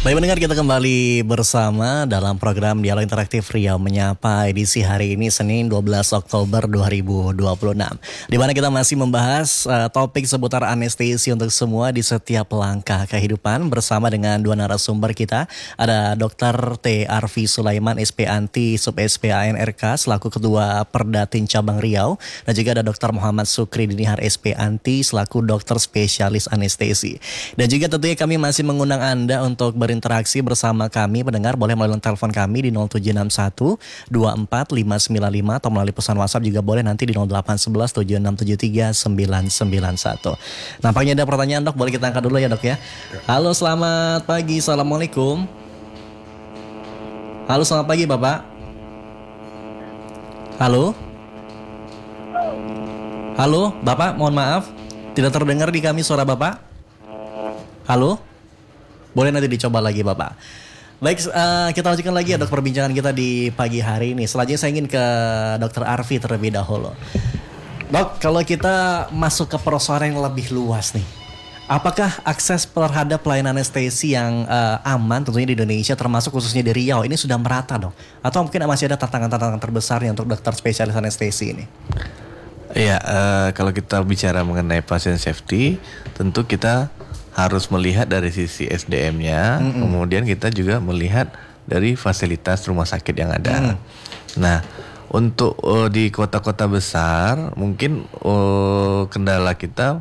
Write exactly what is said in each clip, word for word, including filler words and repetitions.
Baik pendengar, kita kembali bersama dalam program Dialog Interaktif Riau Menyapa edisi hari ini Senin dua belas Oktober dua ribu dua puluh enam. Di mana kita masih membahas uh, topik seputar anestesi untuk semua di setiap langkah kehidupan bersama dengan dua narasumber kita. Ada dokter T. Arfi Sulaiman, S P Anti Sub S P A N R K selaku Ketua Perdatin Cabang Riau, dan juga ada dokter Muhammad Sukri Dinihar S P Anti selaku dokter spesialis anestesi. Dan juga tentunya kami masih mengundang Anda untuk berinteraksi bersama kami pendengar, boleh melalui telepon kami di nol tujuh enam satu dua empat lima sembilan lima atau melalui pesan WhatsApp juga boleh nanti di nol delapan satu satu tujuh enam tujuh tiga sembilan sembilan satu. Nampaknya ada pertanyaan, Dok, boleh kita angkat dulu ya, Dok ya. Halo, selamat pagi. Assalamualaikum. Halo, selamat pagi Bapak. Halo. Halo Bapak, mohon maaf tidak terdengar di kami suara Bapak. Halo. Boleh nanti dicoba lagi Bapak. Baik, uh, kita lanjutkan lagi ya Dok perbincangan kita di pagi hari ini. Selanjutnya saya ingin ke dokter Arfi terlebih dahulu. Dok, kalau kita masuk ke persoalan yang lebih luas nih, apakah akses terhadap pelayanan anestesi yang uh, aman tentunya di Indonesia, termasuk khususnya di Riau, ini sudah merata dong? Atau mungkin masih ada tantangan-tantangan terbesarnya untuk dokter spesialis anestesi ini? Iya, uh, kalau kita bicara mengenai pasien safety, tentu kita harus melihat dari sisi S D M-nya, mm-hmm. kemudian kita juga melihat dari fasilitas rumah sakit yang ada. Mm. Nah, untuk uh, di kota-kota besar, mungkin uh, kendala kita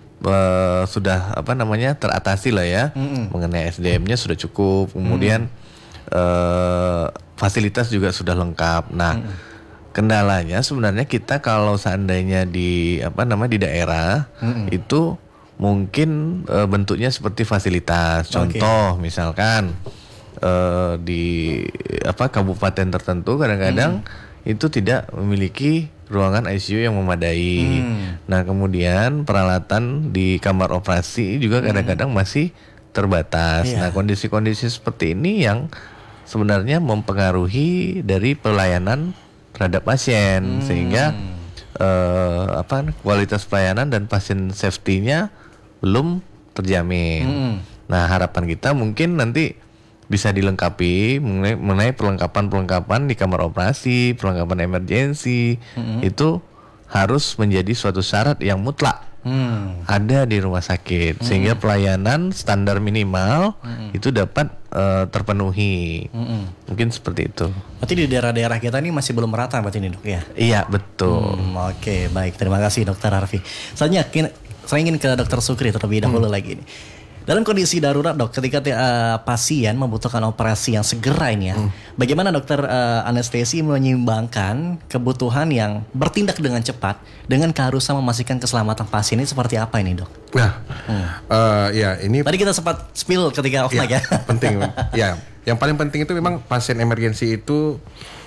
uh, sudah apa namanya teratasi lah ya, mm-hmm. mengenai S D M-nya sudah cukup, kemudian mm. uh, fasilitas juga sudah lengkap. Nah, mm. kendalanya sebenarnya kita kalau seandainya di apa namanya di daerah mm-hmm. itu mungkin e, bentuknya seperti fasilitas. Contoh, okay. misalkan e, di apa kabupaten tertentu kadang-kadang hmm. itu tidak memiliki ruangan I C U yang memadai. Hmm. Nah, kemudian peralatan di kamar operasi juga kadang-kadang hmm. masih terbatas. Yeah. Nah, kondisi-kondisi seperti ini yang sebenarnya mempengaruhi dari pelayanan terhadap pasien, hmm. sehingga e, apa kualitas pelayanan dan pasien safety-nya belum terjamin. Hmm. Nah, harapan kita mungkin nanti bisa dilengkapi mengenai, mengenai perlengkapan-perlengkapan di kamar operasi, perlengkapan emergensi, hmm. itu harus menjadi suatu syarat yang mutlak hmm. ada di rumah sakit, hmm. sehingga pelayanan standar minimal hmm. itu dapat uh, terpenuhi. Hmm. Mungkin seperti itu. Berarti di daerah-daerah kita ini masih belum merata berarti ini, Dok ya? Iya, betul. Hmm, Oke, okay, baik. Terima kasih Dokter Arfi. Selanjutnya saya ingin ke Dokter Sukri terlebih dahulu hmm. lagi nih. Dalam kondisi darurat, Dok, ketika uh, pasien membutuhkan operasi yang segera ini ya, hmm. bagaimana dokter uh, anestesi menyeimbangkan kebutuhan yang bertindak dengan cepat dengan keharusan memastikan keselamatan pasien ini seperti apa ini, Dok? Nah, hmm. uh, ya ini. Tadi kita sempat spill ketika off mic ya. Penting, ya. Yang paling penting itu memang pasien emergensi itu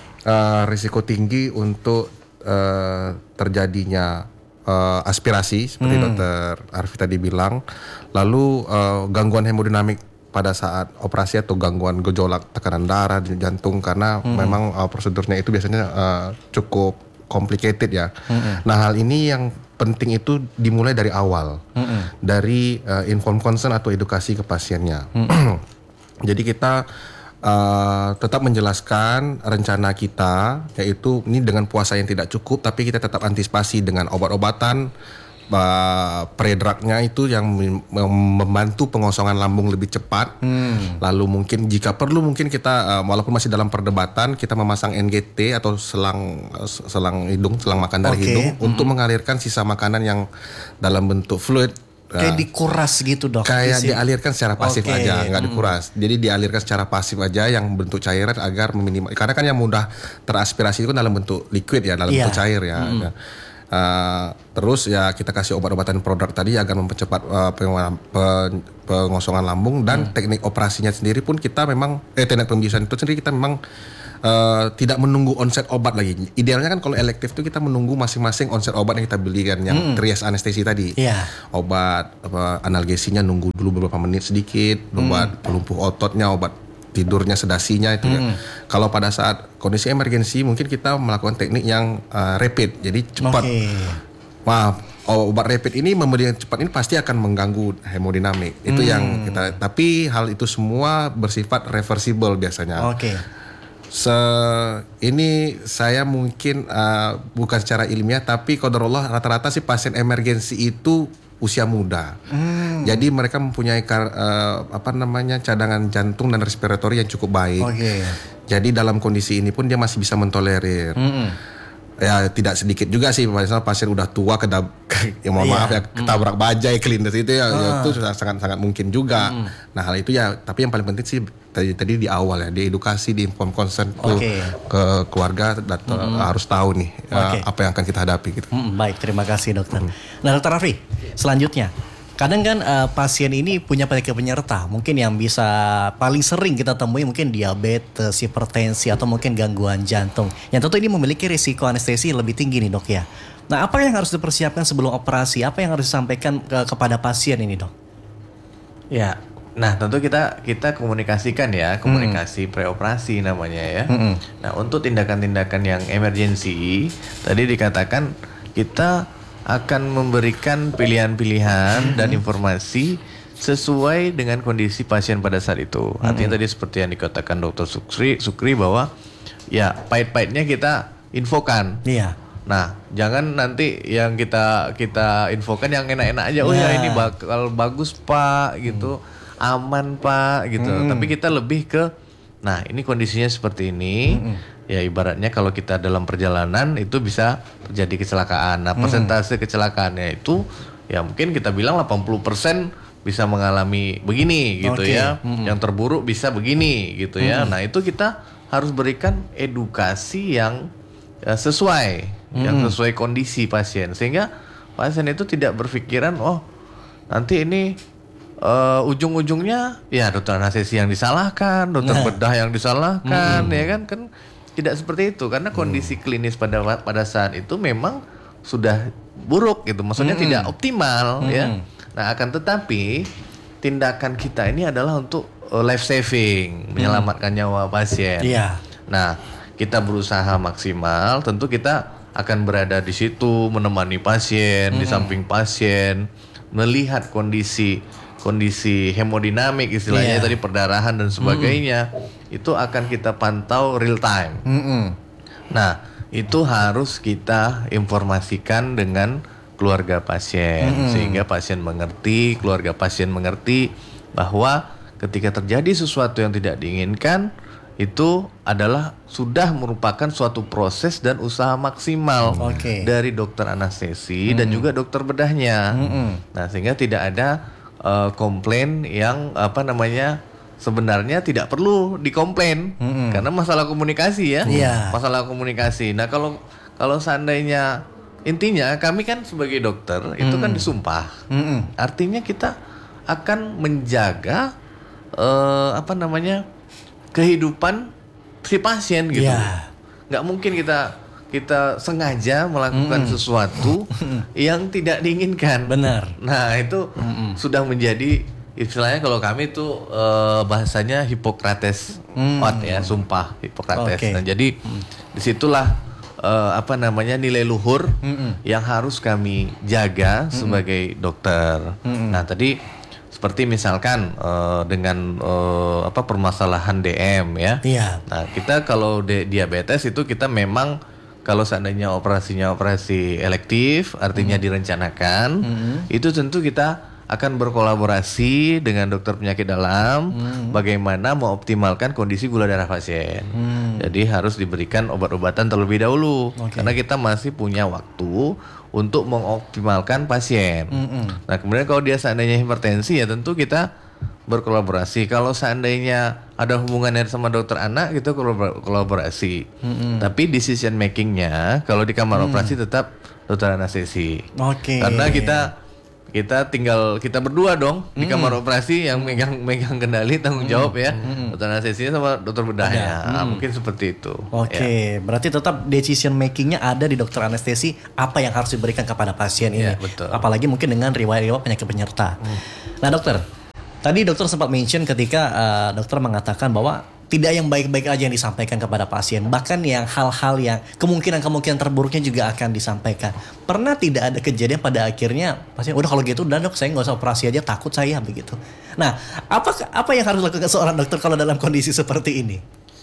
uh, risiko tinggi untuk uh, terjadinya Uh, aspirasi seperti hmm. dokter Arfi tadi bilang, lalu uh, gangguan hemodinamik pada saat operasi atau gangguan gejolak tekanan darah di jantung karena hmm. memang uh, prosedurnya itu biasanya uh, cukup complicated ya. Hmm. Nah, hal ini yang penting itu dimulai dari awal, hmm. dari uh, informed consent atau edukasi ke pasiennya. Hmm. Jadi kita Uh, tetap menjelaskan rencana kita, yaitu ini dengan puasa yang tidak cukup, tapi kita tetap antisipasi dengan obat-obatan uh, pre-drugnya itu yang membantu pengosongan lambung lebih cepat. Hmm. Lalu mungkin jika perlu mungkin kita uh, walaupun masih dalam perdebatan, kita memasang N G T atau selang uh, selang hidung, selang makan dari okay. hidung hmm. untuk mengalirkan sisa makanan yang dalam bentuk fluid. Kayak dikuras gitu, Dok. Kayak dialirkan secara pasif okay. aja, nggak dikuras. Hmm. Jadi dialirkan secara pasif aja yang bentuk cairan agar meminimal. Karena kan yang mudah teraspirasi itu dalam bentuk liquid ya, dalam yeah. bentuk cair ya. Hmm. Nah, uh, terus ya kita kasih obat-obatan produk tadi agar mempercepat uh, pengosongan lambung dan hmm. teknik operasinya sendiri pun kita memang eh teknik pembiusan itu sendiri kita memang Uh, tidak menunggu onset obat lagi. Idealnya kan kalau elektif itu kita menunggu masing-masing onset obat yang kita beli kan, yang mm. trias anestesi tadi. Yeah. Obat apa, analgesinya nunggu dulu beberapa menit sedikit, mm. obat pelumpuh ototnya, obat tidurnya, sedasinya itu mm. ya. Kalau pada saat kondisi emergensi mungkin kita melakukan teknik yang uh, rapid, jadi cepat. Okay. Wah, obat rapid ini memberi yang cepat ini pasti akan mengganggu hemodinamik. Itu Hmm. yang kita, tapi hal itu semua bersifat reversible biasanya. Oke. Se ini saya mungkin uh, bukan secara ilmiah, tapi qadarullah rata-rata sih pasien emergensi itu usia muda. Hmm. Jadi mereka mempunyai kar, uh, apa namanya cadangan jantung dan respiratori yang cukup baik. Oke. Jadi dalam kondisi ini pun dia masih bisa mentolerir. Mm-mm. Ya tidak sedikit juga sih, misalnya pasien udah tua kedab, ya mohon Iya. maaf ya ketabrak bajai kelindes itu ya, ya Ah. itu sudah sangat-sangat mungkin juga. Nah hal itu ya, tapi yang paling penting sih tadi tadi di awal ya, di edukasi, di inform consent tuh Oke. ke keluarga dan harus tahu nih uh, Oke. apa yang akan kita hadapi gitu. Mm, baik, terima kasih dokter. Nah dokter Rafli, selanjutnya, kadang kan eh, pasien ini punya penyakit penyerta, mungkin yang bisa paling sering kita temui mungkin diabetes, hipertensi, atau mungkin gangguan jantung. Yang tentu ini memiliki risiko anestesi lebih tinggi nih dok ya. Nah apa yang harus dipersiapkan sebelum operasi? Apa yang harus disampaikan ke- kepada pasien ini dok? Ya, nah tentu kita kita komunikasikan ya, komunikasi preoperasi namanya ya. Nah untuk tindakan-tindakan yang emergency, tadi dikatakan kita akan memberikan pilihan-pilihan dan informasi sesuai dengan kondisi pasien pada saat itu. Artinya tadi seperti yang dikatakan dokter Sukri, Sukri bahwa ya pahit-pahitnya kita infokan. Iya. Nah, jangan nanti yang kita kita infokan yang enak-enak aja. Oh Ya. ya ini bakal bagus Pak gitu, aman Pak gitu. Tapi kita lebih ke, nah ini kondisinya seperti ini. Ya ibaratnya kalau kita dalam perjalanan itu bisa terjadi kecelakaan. Nah persentase kecelakaannya itu ya mungkin kita bilang delapan puluh persen bisa mengalami begini gitu Oke. ya. Yang terburuk bisa begini gitu ya. Nah itu kita harus berikan edukasi yang ya, sesuai, yang sesuai kondisi pasien, sehingga pasien itu tidak berpikiran oh nanti ini uh, ujung-ujungnya ya dokter anestesi yang disalahkan, dokter Nah. bedah yang disalahkan, ya kan kan tidak seperti itu karena kondisi klinis pada pada saat itu memang sudah buruk gitu, maksudnya tidak optimal ya. Nah akan tetapi tindakan kita ini adalah untuk uh, life saving, menyelamatkan nyawa pasien. Iya. Nah, kita berusaha maksimal, tentu kita akan berada di situ menemani pasien, di samping pasien, melihat kondisi kondisi hemodinamik istilahnya Iya. tadi perdarahan dan sebagainya. Itu akan kita pantau real time. Mm-mm. Nah, itu harus kita informasikan dengan keluarga pasien sehingga pasien mengerti, keluarga pasien mengerti bahwa ketika terjadi sesuatu yang tidak diinginkan itu adalah sudah merupakan suatu proses dan usaha maksimal Oke. dari dokter anestesi dan juga dokter bedahnya. Nah, sehingga tidak ada uh, komplain yang apa namanya sebenarnya tidak perlu dikomplain karena masalah komunikasi ya. Iya. Masalah komunikasi. Nah, kalau kalau seandainya intinya kami kan sebagai dokter itu kan disumpah. Mm-mm. Artinya kita akan menjaga eh, apa namanya kehidupan si pasien gitu. Iya. Nggak mungkin kita kita sengaja melakukan sesuatu yang tidak diinginkan. Benar. Nah itu sudah menjadi istilahnya kalau kami itu eh, bahasanya Hippocrates Oath ya, sumpah Hippocrates. Oke. Nah jadi disitulah eh, apa namanya nilai luhur yang harus kami jaga sebagai dokter. Nah tadi seperti misalkan eh, dengan eh, apa permasalahan D M ya. Iya. Nah kita kalau di- diabetes itu kita memang kalau seandainya operasinya operasi elektif artinya direncanakan itu tentu kita akan berkolaborasi dengan dokter penyakit dalam bagaimana mengoptimalkan kondisi gula darah pasien. Jadi harus diberikan obat-obatan terlebih dahulu karena kita masih punya waktu untuk mengoptimalkan pasien. Nah, kemudian kalau dia seandainya hipertensi ya tentu kita berkolaborasi. Kalau seandainya ada hubungannya sama dokter anak kita kolabor- kolaborasi. Tapi decision makingnya kalau di kamar operasi tetap dokter anestesi. Oke. Karena kita kita tinggal kita berdua dong di kamar operasi yang megang megang kendali tanggung jawab ya. Dokter anestesinya sama dokter bedahnya. Nah, mungkin seperti itu. Oke, Ya. berarti tetap decision makingnya ada di dokter anestesi apa yang harus diberikan kepada pasien ini. Iya, betul. Apalagi mungkin dengan riwayat-riwayat penyakit penyerta. Nah dokter, tadi dokter sempat mention ketika uh, dokter mengatakan bahwa tidak yang baik-baik aja yang disampaikan kepada pasien, bahkan yang hal-hal yang kemungkinan-kemungkinan terburuknya juga akan disampaikan. Pernah tidak ada kejadian pada akhirnya pasien, udah kalau gitu udah dok, saya nggak usah operasi aja, takut saya begitu. Nah, apa apa yang harus dilakukan seorang dokter kalau dalam kondisi seperti ini?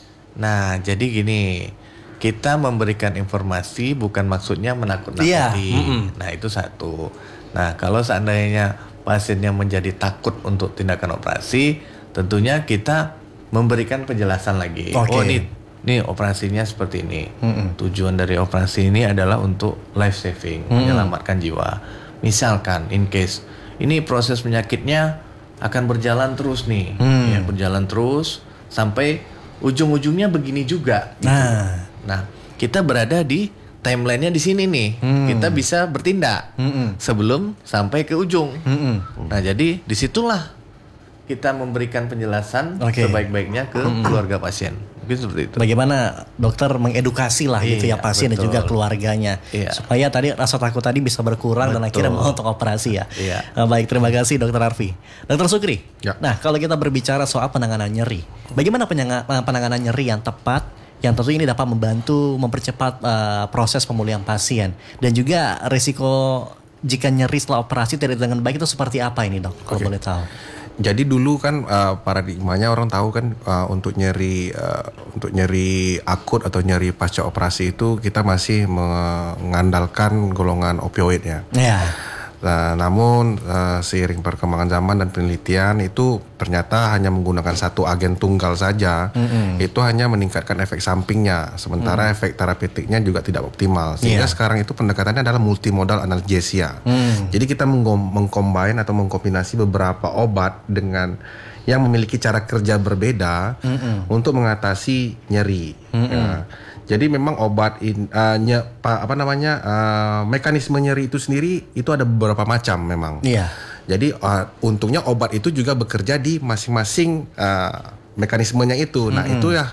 Nah, jadi gini, kita memberikan informasi bukan maksudnya menakut-nakuti. Iya. Mm-mm. Nah, itu satu. Nah, kalau seandainya pasiennya menjadi takut untuk tindakan operasi, tentunya kita memberikan penjelasan lagi. Okay. Oh, ini, ini operasinya seperti ini. Mm-mm. Tujuan dari operasi ini adalah untuk life saving, Mm-mm. menyelamatkan jiwa. Misalkan, in case ini proses penyakitnya akan berjalan terus nih, mm. ya, berjalan terus sampai ujung-ujungnya begini juga. Gitu. Nah, nah, kita berada di timelinenya di sini nih. Hmm. Kita bisa bertindak hmm. sebelum sampai ke ujung. Hmm. Nah, jadi disitulah kita memberikan penjelasan okay. sebaik-baiknya ke hmm. keluarga pasien. Mungkin seperti itu. Bagaimana dokter mengedukasi lah gitu iya, ya pasien betul. Dan juga keluarganya iya. supaya tadi rasa takut tadi bisa berkurang betul. Dan akhirnya mau untuk operasi ya. Iya. Nah, baik, terima kasih Dokter Arfi. Dokter Sukri. Ya. Nah, kalau kita berbicara soal penanganan nyeri, bagaimana penanganan nyeri yang tepat yang tentu ini dapat membantu mempercepat uh, proses pemulihan pasien dan juga risiko jika nyeri setelah operasi tidak dengan baik itu seperti apa ini dok? Kalau okay. boleh tahu. Jadi dulu kan uh, paradigmanya orang tahu kan uh, untuk nyeri uh, untuk nyeri akut atau nyeri pasca operasi itu kita masih mengandalkan golongan opioid ya. Ya. Nah, namun uh, seiring perkembangan zaman dan penelitian itu ternyata hanya menggunakan satu agen tunggal saja, mm-hmm. itu hanya meningkatkan efek sampingnya, sementara mm. efek terapeutiknya juga tidak optimal. Sehingga yeah. sekarang itu pendekatannya adalah multimodal analgesia. Mm. Jadi kita meng- mengcombine atau mengkombinasi beberapa obat dengan yang memiliki cara kerja berbeda mm-hmm. untuk mengatasi nyeri. Mm-hmm. Ya. Jadi memang obat in, uh, nye, pa, apa namanya uh, mekanisme nyeri itu sendiri itu ada beberapa macam memang. Iya. Jadi uh, untungnya obat itu juga bekerja di masing-masing uh, mekanismenya itu. Mm-hmm. Nah itu ya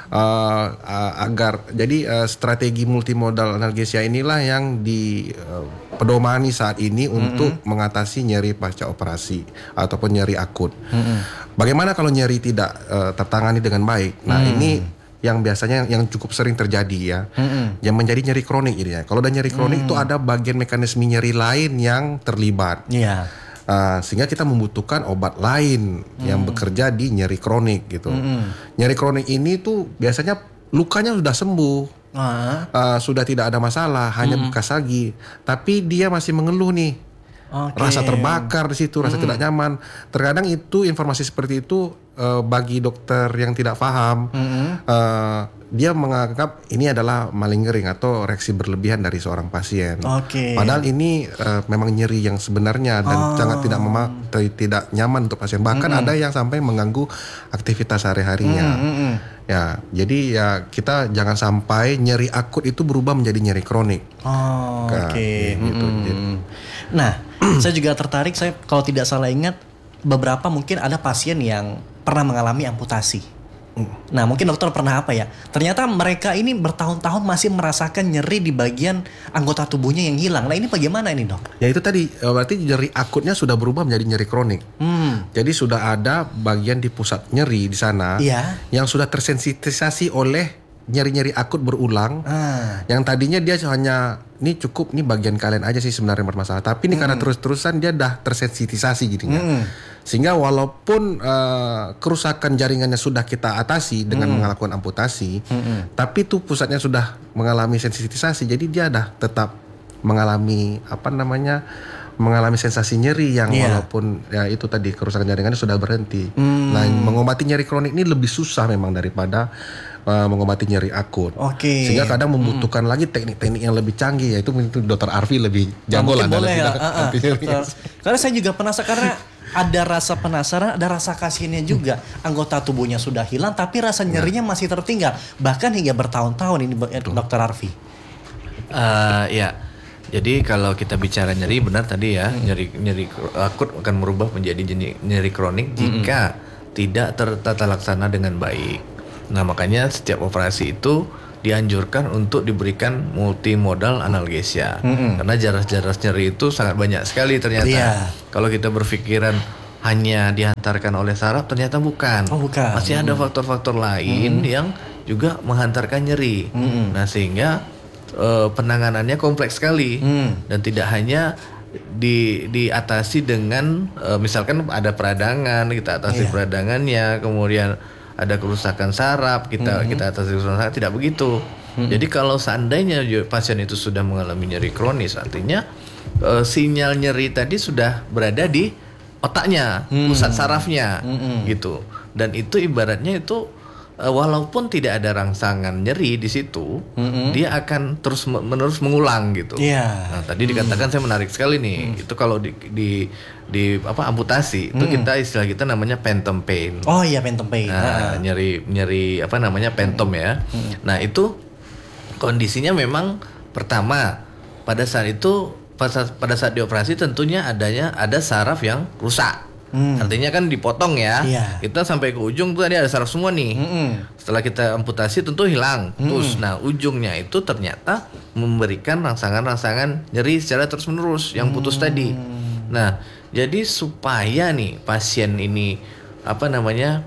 uh, uh, agar jadi uh, strategi multimodal analgesia inilah yang dipedomani uh, saat ini mm-hmm. untuk mengatasi nyeri pasca operasi ataupun nyeri akut. Mm-hmm. Bagaimana kalau nyeri tidak uh, tertangani dengan baik? Nah mm. ini yang biasanya yang cukup sering terjadi ya, mm-hmm. yang menjadi nyeri kronik ini ya. Kalau udah nyeri kronik itu mm. ada bagian mekanisme nyeri lain yang terlibat, yeah. uh, sehingga kita membutuhkan obat lain mm. yang bekerja di nyeri kronik gitu. Mm-hmm. Nyeri kronik ini tuh biasanya lukanya sudah sembuh, uh. Uh, sudah tidak ada masalah, hanya mm. bekas lagi, tapi dia masih mengeluh nih. Okay. Rasa terbakar di situ, rasa mm. tidak nyaman. Terkadang itu informasi seperti itu uh, bagi dokter yang tidak paham, mm. uh, dia menganggap ini adalah malingering atau reaksi berlebihan dari seorang pasien. Okay. Padahal ini uh, memang nyeri yang sebenarnya dan oh. sangat tidak mema- tidak nyaman untuk pasien. Bahkan mm-hmm. ada yang sampai mengganggu aktivitas sehari-harinya. Mm-hmm. Ya, jadi ya kita jangan sampai nyeri akut itu berubah menjadi nyeri kronik. Oh, oke. Okay. Gitu. Mm-hmm. Nah, saya juga tertarik. Saya kalau tidak salah ingat beberapa mungkin ada pasien yang pernah mengalami amputasi. Nah mungkin dokter pernah apa ya, ternyata mereka ini bertahun-tahun masih merasakan nyeri di bagian anggota tubuhnya yang hilang. Nah ini bagaimana ini dok? Ya itu tadi berarti nyeri akutnya sudah berubah menjadi nyeri kronik. hmm. Jadi sudah ada bagian di pusat nyeri di sana yeah. yang sudah tersensitisasi oleh nyeri-nyeri akut berulang. ah. Yang tadinya dia hanya ini cukup nih bagian kalian aja sih sebenarnya bermasalah, tapi ini hmm. karena terus-terusan dia dah tersensitisasi jadinya. hmm. Sehingga walaupun uh, kerusakan jaringannya sudah kita atasi dengan hmm. melakukan amputasi, hmm. tapi tuh pusatnya sudah mengalami sensitisasi, jadi dia dah tetap mengalami apa namanya mengalami sensasi nyeri yang yeah. walaupun ya itu tadi kerusakan jaringannya sudah berhenti. Hmm. Nah mengobati nyeri kronik ini lebih susah memang daripada uh, mengobati nyeri akut. Okay. Sehingga kadang membutuhkan hmm. lagi teknik-teknik yang lebih canggih, yaitu itu dokter Arfi lebih jago lah dalam ya. uh, uh. Karena saya juga penasaran karena ada rasa penasaran, ada rasa kasihannya juga. Anggota tubuhnya sudah hilang, tapi rasa nyerinya masih tertinggal. Bahkan hingga bertahun-tahun ini dokter Arfi. Uh, ya, jadi kalau kita bicara nyeri, benar tadi ya, hmm. nyeri nyeri akut akan merubah menjadi nyeri kronik jika hmm. tidak tertata laksana dengan baik. Nah makanya setiap operasi itu dianjurkan untuk diberikan multimodal analgesia. Mm-hmm. Karena jaras-jaras nyeri itu sangat banyak sekali ternyata. Yeah. Kalau kita berpikiran hanya dihantarkan oleh saraf, ternyata bukan. Oh, bukan. Masih ada faktor-faktor lain Hmm. yang juga menghantarkan nyeri. Hmm. Nah, sehingga eh, penanganannya kompleks sekali Hmm. dan tidak hanya di diatasi dengan eh, misalkan ada peradangan, kita atasi Iya. peradangannya, kemudian ada kerusakan saraf, kita kita atasi kerusakan saraf, tidak begitu. Jadi kalau seandainya pasien itu sudah mengalami nyeri kronis, artinya eh, sinyal nyeri tadi sudah berada di otaknya, pusat sarafnya, gitu. Dan itu ibaratnya itu eh, walaupun tidak ada rangsangan nyeri di situ, dia akan terus me- menerus mengulang gitu. Iya. Nah, tadi dikatakan saya menarik sekali nih. Itu kalau di di di apa amputasi, itu kita istilah kita namanya phantom pain. Oh iya, phantom pain. Nah, nyeri nyeri apa namanya phantom ya. Nah, itu kondisinya memang pertama pada saat itu pada, pada saat dioperasi tentunya adanya ada saraf yang rusak. Artinya kan dipotong ya. Iya. Kita sampai ke ujung tuh tadi ada saraf semua nih. Setelah kita amputasi tentu hilang. Terus nah ujungnya itu ternyata memberikan rangsangan-rangsangan nyeri secara terus-menerus yang putus tadi. Nah, jadi supaya nih pasien ini apa namanya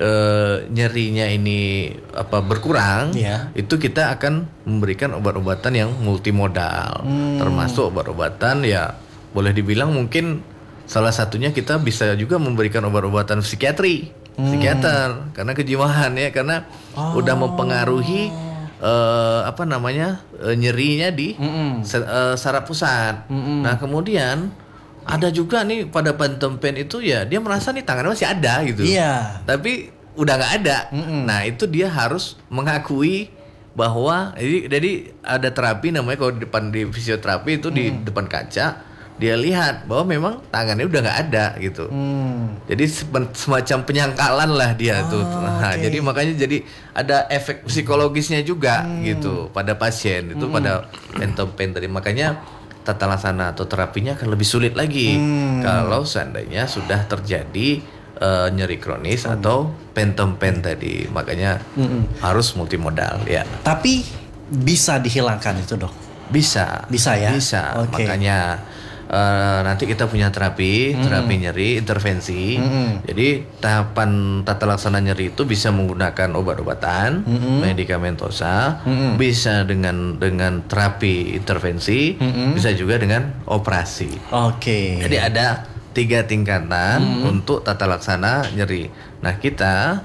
eh, nyerinya ini apa berkurang, Iya. itu kita akan memberikan obat-obatan yang multimodal, termasuk obat-obatan ya boleh dibilang mungkin salah satunya kita bisa juga memberikan obat-obatan psikiatri, psikiater karena kejiwaan ya, karena udah mempengaruhi eh, apa namanya eh, nyerinya di se- eh, saraf pusat. Nah kemudian ada juga nih pada phantom pain itu ya dia merasa nih tangannya masih ada gitu. Iya. Tapi udah nggak ada. Nah itu dia harus mengakui bahwa jadi, jadi ada terapi namanya kalau di depan di fisioterapi itu di depan kaca dia lihat bahwa memang tangannya udah nggak ada gitu. Jadi sepen- semacam penyangkalan lah dia tuh. Nah, oke. jadi makanya jadi ada efek psikologisnya juga gitu pada pasien itu pada phantom pain tadi. Makanya tata laksana atau terapinya akan lebih sulit lagi kalau seandainya sudah terjadi eh, nyeri kronis atau phantom pain tadi. Makanya harus multimodal ya. Tapi bisa dihilangkan itu, Dok? Bisa. Bisa ya? Bisa. Oke. Makanya eh, nanti kita punya terapi, terapi nyeri, intervensi. Jadi tahapan tata laksana nyeri itu bisa menggunakan obat-obatan, medikamentosa, bisa dengan dengan terapi intervensi, bisa juga dengan operasi. Oke. Jadi ada tiga tingkatan untuk tata laksana nyeri. Nah kita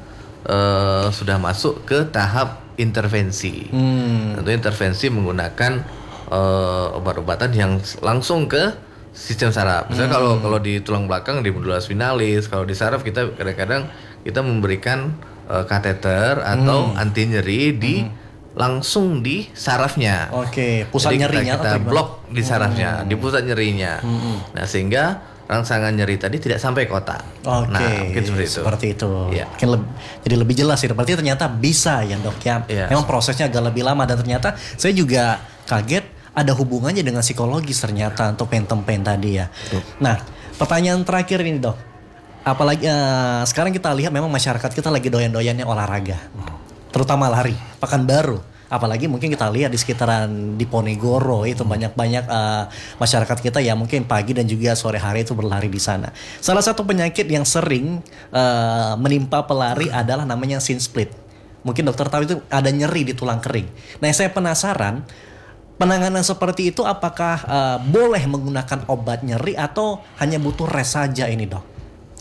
eh, sudah masuk ke tahap intervensi. Tentu intervensi menggunakan eh, obat-obatan yang langsung ke sistem saraf. Misalnya kalau kalau di tulang belakang di medula spinalis, kalau di saraf kita kadang-kadang kita memberikan eh, kateter atau anti nyeri di langsung di sarafnya. Oke, pusat Jadi nyerinya kita, kita atau gimana? blok di sarafnya, di pusat nyerinya. Nah, sehingga rangsangan nyeri tadi tidak sampai ke otak. Oke, Nah, mungkin seperti itu. seperti itu. Iya. Mungkin leb- jadi lebih jelas ya. Berarti ternyata bisa ya, Dok ya. Iya. Memang prosesnya agak lebih lama dan ternyata saya juga kaget ada hubungannya dengan psikologis ternyata untuk phantom pain tadi ya. Nah, pertanyaan terakhir ini, Dok. Apalagi eh, sekarang kita lihat memang masyarakat kita lagi doyan-doyannya olahraga. Terutama lari, Pekanbaru. Apalagi mungkin kita lihat di sekitaran Diponegoro itu banyak-banyak eh, masyarakat kita yang mungkin pagi dan juga sore hari itu berlari di sana. Salah satu penyakit yang sering eh, menimpa pelari adalah namanya shin split. Mungkin dokter tahu itu ada nyeri di tulang kering. Nah, saya penasaran penanganan seperti itu apakah eh, boleh menggunakan obat nyeri atau hanya butuh rest saja ini, Dok?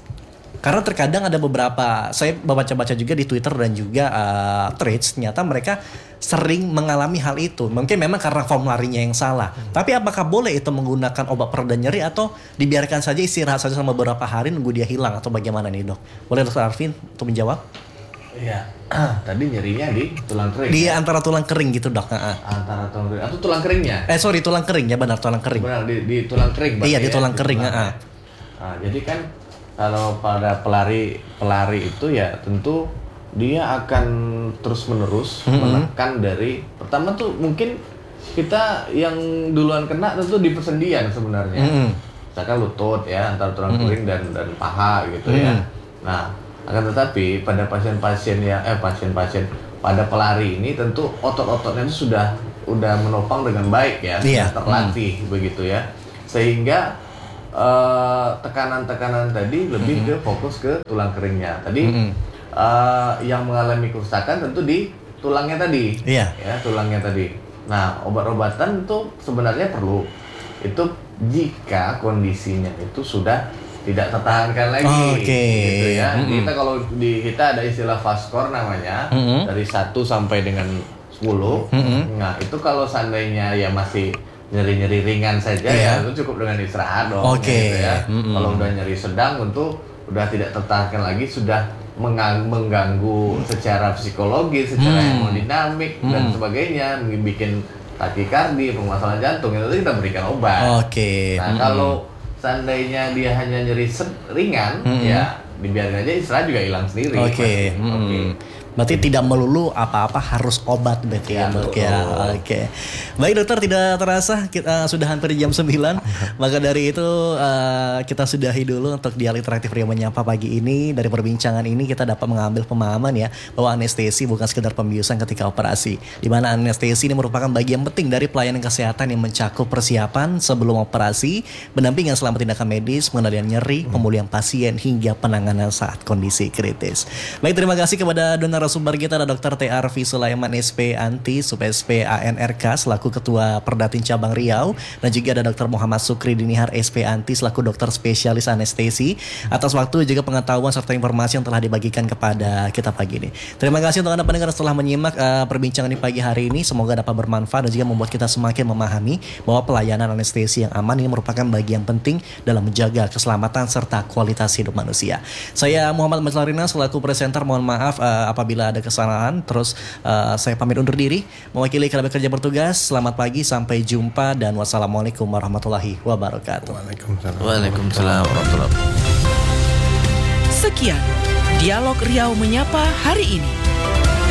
Karena terkadang ada beberapa, saya baca-baca juga di Twitter dan juga uh, threads, ternyata mereka sering mengalami hal itu. Mungkin memang karena formularinya yang salah. Tapi apakah boleh itu menggunakan obat pereda nyeri atau dibiarkan saja istirahat saja selama beberapa hari nunggu dia hilang atau bagaimana nih, Dok? Boleh Dokter Arvin untuk menjawab? Iya. Tadi nyerinya di tulang kering. Di antara tulang kering gitu, Dok. Nah, Antara tulang kering atau tulang keringnya? eh sorry, tulang kering ya, benar tulang kering. Benar di, di tulang kering. Iya, berarti di ya, tulang kering, tulang. ah. Nah, jadi kan kalau pada pelari pelari itu ya tentu dia akan terus menerus menekan dari pertama tuh mungkin kita yang duluan kena tentu di persendian sebenarnya. Misalkan lutut ya antara tulang kering dan dan paha gitu ya. Nah, akan tetapi pada pasien-pasien yang eh pasien-pasien pada pelari ini tentu otot-ototnya itu sudah udah menopang dengan baik ya, Iya. sudah terlatih begitu ya. Sehingga uh, tekanan-tekanan tadi lebih mm-hmm. ke fokus ke tulang keringnya. Tadi mm-hmm. uh, yang mengalami kerusakan tentu di tulangnya tadi, yeah. ya tulangnya tadi. Nah, obat-obatan itu sebenarnya perlu. Itu jika kondisinya itu sudah tidak tertahankan lagi, oh, okay. gitu ya. Mm-hmm. Kita kalau di kita ada istilah fast score namanya, mm-hmm. dari satu sampai dengan sepuluh. Mm-hmm. Nah, itu kalau seandainya ya masih nyeri-nyeri ringan saja yeah. ya itu cukup dengan istirahat dong. Oke. Okay. Gitu ya. Mm-hmm. Kalau udah nyeri sedang tentu udah tidak tertahankan lagi, sudah mengganggu secara psikologis, secara mm. hemodinamik mm. dan sebagainya, bikin takikardi, permasalahan jantung, itu kita berikan obat. Oke. Okay. Nah, mm. kalau seandainya dia hanya nyeri ringan, mm. ya dibiarkan aja, istirahat juga hilang sendiri. Oke. Okay. Mm. Okay. Berarti tidak melulu apa-apa harus obat berarti ya, dok ya. Oke. Okay. Baik dokter, tidak terasa kita sudah hampir jam sembilan. Maka dari itu uh, kita sudahi dulu untuk Dialog Interaktif Ria Menyapa pagi ini. Dari perbincangan ini kita dapat mengambil pemahaman ya bahwa anestesi bukan sekedar pembiusan ketika operasi. Di mana anestesi ini merupakan bagian penting dari pelayanan kesehatan yang mencakup persiapan sebelum operasi, pendampingan selama tindakan medis, pengendalian nyeri, pemulihan pasien hingga penanganan saat kondisi kritis. Baik, terima kasih kepada donor sumber kita ada dokter T R V Sulaiman S P Anti Sub S P A N R K selaku Ketua Perdatin Cabang Riau, dan juga ada dokter Muhammad Sukri Dinihar S P Anti selaku dokter spesialis anestesi atas waktu juga pengetahuan serta informasi yang telah dibagikan kepada kita pagi ini. Terima kasih untuk Anda pendengar setelah menyimak uh, perbincangan di pagi hari ini, semoga dapat bermanfaat dan juga membuat kita semakin memahami bahwa pelayanan anestesi yang aman ini merupakan bagian penting dalam menjaga keselamatan serta kualitas hidup manusia. Saya Muhammad Mazlarina selaku presenter, mohon maaf uh, apabila bila ada kesalahan. Terus uh, saya pamit undur diri mewakili kerabat kerja bertugas. Selamat pagi, sampai jumpa dan wassalamualaikum warahmatullahi wabarakatuh. Waalaikumsalam. Waalaikumsalam warahmatullahi wabarakatuh. Sekian Dialog Riau Menyapa hari ini.